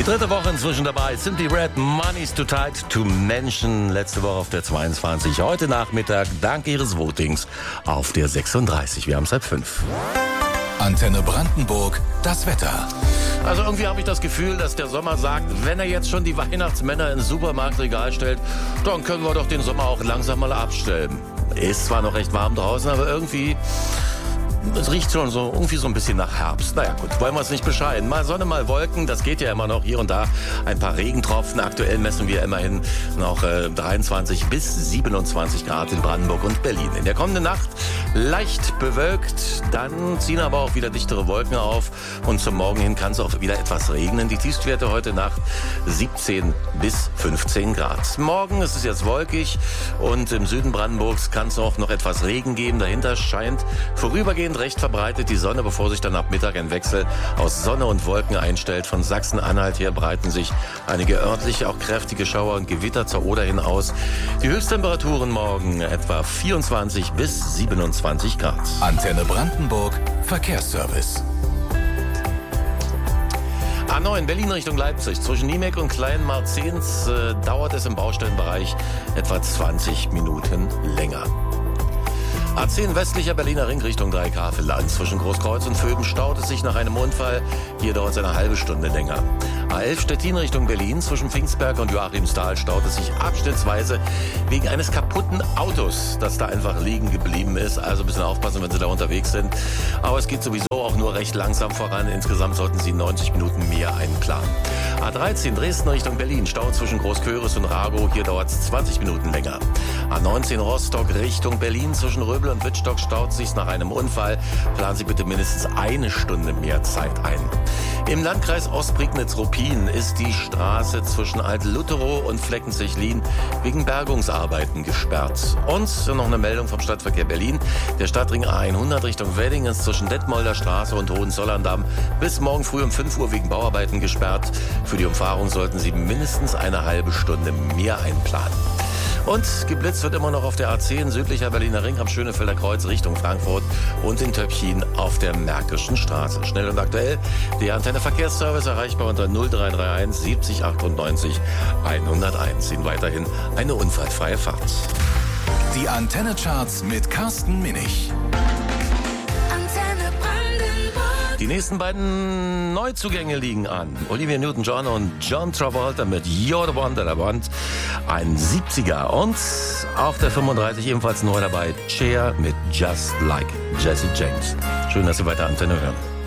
Die dritte Woche inzwischen dabei. Simply Red, Money's Too Tight to Mention. Letzte Woche auf der 22. Heute Nachmittag, dank Ihres Votings, auf der 36. Wir haben es halb 5. Antenne Brandenburg, das Wetter. Also irgendwie habe ich das Gefühl, dass der Sommer sagt, wenn er jetzt schon die Weihnachtsmänner ins Supermarktregal stellt, dann können wir doch den Sommer auch langsam mal abstellen. Ist zwar noch recht warm draußen, aber irgendwie... Es riecht schon so irgendwie so ein bisschen nach Herbst. Naja gut, wollen wir es nicht bescheiden. Mal Sonne, mal Wolken, das geht ja immer noch. Hier und da ein paar Regentropfen. Aktuell messen wir immerhin noch 23 bis 27 Grad in Brandenburg und Berlin. In der kommenden Nacht leicht bewölkt, dann ziehen aber auch wieder dichtere Wolken auf. Und zum Morgen hin kann es auch wieder etwas regnen. Die Tiefstwerte heute Nacht 17 bis 15 Grad. Morgen ist es jetzt wolkig und im Süden Brandenburgs kann es auch noch etwas Regen geben. Dahinter scheint vorübergehend recht verbreitet die Sonne, bevor sich dann ab Mittag ein Wechsel aus Sonne und Wolken einstellt. Von Sachsen-Anhalt her breiten sich einige örtliche, auch kräftige Schauer und Gewitter zur Oder hin aus. Die Höchsttemperaturen morgen etwa 24 bis 27 Grad. Antenne Brandenburg, Verkehrsservice. A9 Berlin Richtung Leipzig. Zwischen Niemek und Kleinmarzens dauert es im Baustellenbereich etwa 20 Minuten länger. A10 westlicher Berliner Ring Richtung Dreigrafeland. Zwischen Großkreuz und Vöben staut es sich nach einem Unfall. Hier dauert es eine halbe Stunde länger. A11 Stettin Richtung Berlin. Zwischen Pfingstberg und Joachimsthal staut es sich abschnittsweise wegen eines kaputten Autos, das da einfach liegen geblieben ist. Also ein bisschen aufpassen, wenn Sie da unterwegs sind. Aber es geht sowieso auch nur recht langsam voran. Insgesamt sollten Sie 90 Minuten mehr einplanen. A13 Dresden Richtung Berlin. Stau zwischen Großköris und Ragow. Hier dauert es 20 Minuten länger. A19 Rostock Richtung Berlin. Zwischen Röbel und Wittstock staut sich nach einem Unfall. Planen Sie bitte mindestens eine Stunde mehr Zeit ein. Im Landkreis Ostprignitz-Ruppin ist die Straße zwischen Alt-Lutherow und Fleckenzechlin wegen Bergungsarbeiten gesperrt. Und noch eine Meldung vom Stadtverkehr Berlin. Der Stadtring A100 Richtung Wedding ist zwischen Detmolder Straße und Hohenzollern-Damm bis morgen früh um 5 Uhr wegen Bauarbeiten gesperrt. Für die Umfahrung sollten Sie mindestens eine halbe Stunde mehr einplanen. Und geblitzt wird immer noch auf der A10 südlicher Berliner Ring am Schönefelder Kreuz Richtung Frankfurt und in Töpfchen auf der Märkischen Straße. Schnell und aktuell, der Antenne Verkehrsservice erreichbar unter 0331 70 98 101. Ihnen weiterhin eine unfallfreie Fahrt. Die Antenne Charts mit Carsten Minich. Die nächsten beiden Neuzugänge liegen an. Olivia Newton-John und John Travolta mit You're the One That I Want. Ein 70er. Und auf der 35 ebenfalls neu dabei Cher mit Just Like Jesse James. Schön, dass Sie weiter Antenne hören.